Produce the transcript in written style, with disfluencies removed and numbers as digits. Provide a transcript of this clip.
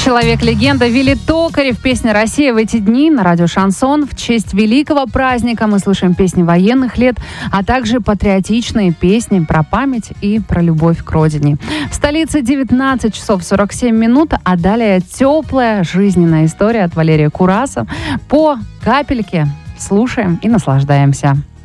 Человек-легенда Вилли Токарев. Песня «Россия» в эти дни на радио «Шансон». В честь великого праздника мы слушаем песни военных лет, а также патриотичные песни про память и про любовь к родине. В столице 19 часов 47 минут, а далее теплая жизненная история от Валерия Кураса. По капельке слушаем и наслаждаемся.